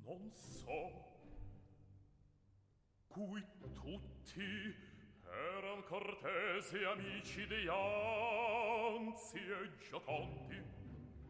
non so, cui tutti eran cortesi amici di anzi e gioconti,